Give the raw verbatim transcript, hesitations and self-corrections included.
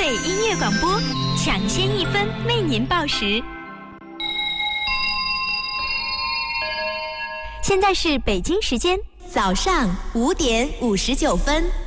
美音乐广播，抢先一分为您报时。现在是北京时间早上五点五十九分。